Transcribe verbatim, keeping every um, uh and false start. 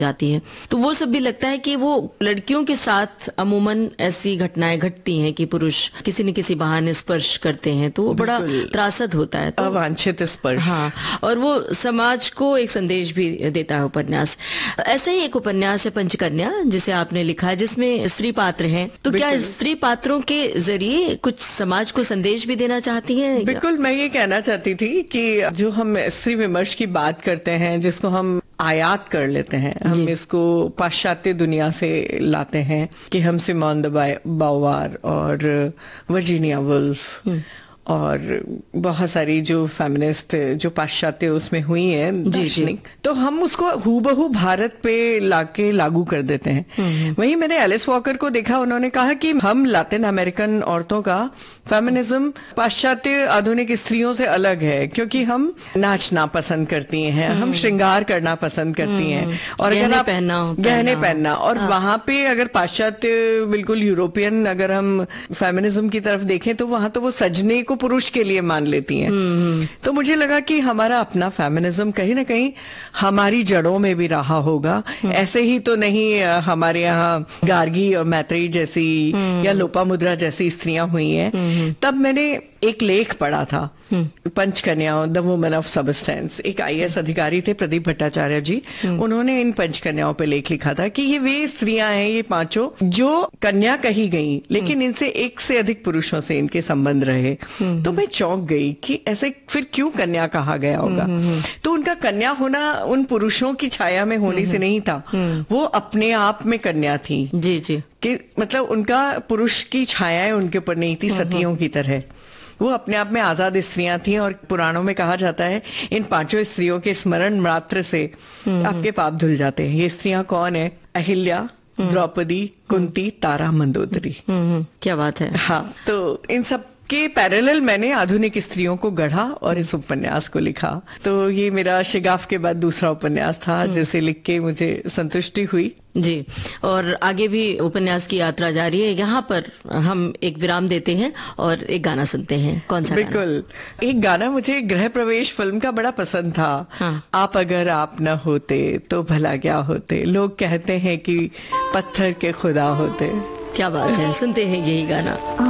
जाती है। तो वो सब भी लगता है कि वो लड़कियों के साथ अमूमन ऐसी घटनाएं घटती हैं कि पुरुष किसी न किसी बहाने स्पर्श करते हैं, तो वो बड़ा त्रासद होता है। तो अवांछित स्पर्श। हाँ, और वो समाज को एक संदेश भी देता है उपन्यास। ऐसे ही एक उपन्यास है पंचकन्या, जिसे आपने लिखा है, जिसमें स्त्री पात्र हैं। तो क्या स्त्री पात्रों के जरिए कुछ समाज को संदेश भी देना चाहती है? बिल्कुल, मैं ये कहना चाहती थी कि जो हम स्त्री विमर्श की बात करते हैं, जिसको हम आयात कर लेते हैं, हम इसको पाश्चात्य दुनिया से लाते हैं कि हम सिमोन द बाउवार और वर्जीनिया वुल्फ और बहुत सारी जो फेमिनिस्ट जो पाश्चात्य उसमें हुई हैं दार्शनिक, तो हम उसको हूबहू भारत पे लाके लागू कर देते हैं। वहीं मैंने एलिस वॉकर को देखा, उन्होंने कहा कि हम लैटिन अमेरिकन औरतों का फेमिनिज्म पाश्चात्य आधुनिक स्त्रियों से अलग है, क्योंकि हम नाचना पसंद करती हैं, हम श्रृंगार करना पसंद करती हैं, और अगर आप पहनना गहने पहनना, और वहां पे अगर पाश्चात्य बिल्कुल यूरोपियन अगर हम फेमिनिज्म की तरफ देखें तो वहां तो वो सजने को पुरुष के लिए मान लेती हैं। तो मुझे लगा कि हमारा अपना फेमिनिज्म कहीं ना कहीं हमारी जड़ों में भी रहा होगा। ऐसे ही तो नहीं हमारे यहाँ गार्गी और मैत्रेयी जैसी या लोपामुद्रा जैसी स्त्रियां हुई हैं। तब मैंने एक लेख पढ़ा था, पंचकन्या द वुमन ऑफ सबस्टेंस। एक आईएएस अधिकारी थे प्रदीप भट्टाचार्य जी, उन्होंने इन पंचकन्याओं पे लेख लिखा था कि ये वे स्त्रियां हैं, ये पांचों जो कन्या कही गई, लेकिन इनसे एक से अधिक पुरुषों से इनके संबंध रहे। तो मैं चौंक गई कि ऐसे फिर क्यों कन्या कहा गया होगा। तो उनका कन्या होना उन पुरुषों की छाया में होने से नहीं था, वो अपने आप में कन्या थी। जी जी, कि मतलब उनका पुरुष की छायाएं उनके ऊपर नहीं थी सतियों की तरह, वो अपने आप में आजाद स्त्रियां थी। और पुराणों में कहा जाता है इन पांचों स्त्रियों के स्मरण मात्र से आपके पाप धुल जाते हैं। ये स्त्रियां कौन है? अहिल्या, द्रौपदी, कुंती, तारा, मंदोदरी। क्या बात है। हाँ, तो इन सब के पैरेलल मैंने आधुनिक स्त्रियों को गढ़ा और इस उपन्यास को लिखा। तो ये मेरा शिगाफ के बाद दूसरा उपन्यास था जिसे लिख के मुझे संतुष्टि हुई। जी, और आगे भी उपन्यास की यात्रा जारी है। यहाँ पर हम एक विराम देते हैं और एक गाना सुनते हैं। कौन सा? बिल्कुल, एक गाना मुझे गृह प्रवेश फिल्म का बड़ा पसंद था। हाँ। आप अगर आप न होते तो भला क्या होते, लोग कहते हैं कि पत्थर के खुदा होते। क्या बात है, सुनते हैं यही गाना।